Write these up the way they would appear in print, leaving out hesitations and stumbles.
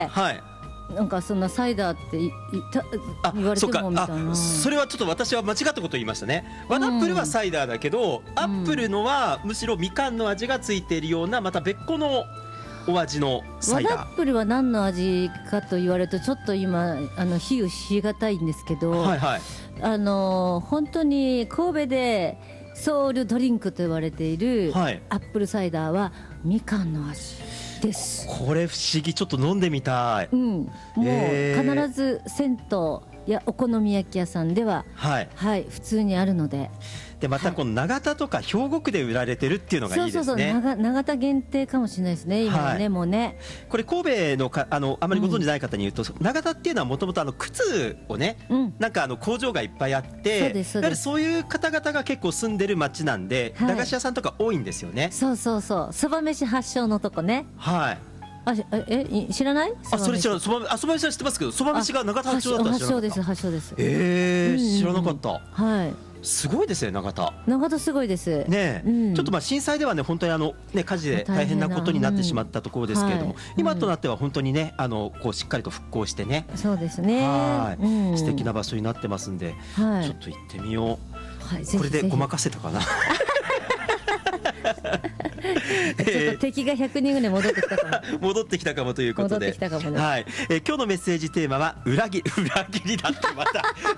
はい。 なんかそんなサイダーって言われてもみたいな。 それはちょっと私は間違ったこと言いましたね。ワナップルはサイダーだけど、アップルのはむしろみかんの味がついているようなまた別個のお味のサイダー。 ワナップルは何の味かと言われるとちょっと今比喩しがたいんですけど、 はいはい、 本当に神戸でソウルドリンクと言われているはい、 アップルサイダーはみかんの味です。 これ不思議、ちょっと飲んでみたい。 もう必ず銭湯やお好み焼き屋さんでは、 はいはい、普通にあるので。 でまたこの長田とか兵庫区で売られてるっていうのがいいですね。 そう長田限定かもしれないですね今はね、もうね。 これ神戸のあまりご存じない方に言うと、長田っていうのはもともと靴をね、なんか工場がいっぱいあって、やはりそういう方々が結構住んでる町なんで、駄菓子屋さんとか多いんですよね。 そうそば飯発祥のとこね。 はい。 知らない？ それ知らない。そば飯は知ってますけど、そば飯が長田発祥だったら知らなかった。 発祥です。 知らなかった。 はい。 すごいですね、長田すごいですね。ちょっと震災ではね、本当に火事で大変なことになってしまったところですけれども、今となっては本当にね、こうしっかりと復興してね、 そうですね、 素敵な場所になってますんで、ちょっと行ってみよう。これでごまかせたかな。 ちょっと敵が100人ぐらい戻ってきたかも戻ってきたかもということで、はい、今日のメッセージテーマは裏切りだってま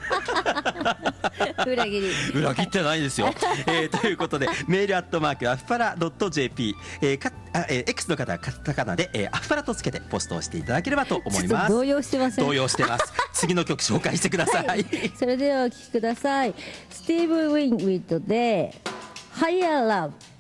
た裏切ってないですよ。ということでメール@アフパラ .jp、X の方はカタカナでアフパラとつけてポストをしていただければと思います。 動揺してません？ 動揺してます。次の曲紹介してください。はい、 それではお聴きください。スティーブ・ウィンウィットで Higher Love。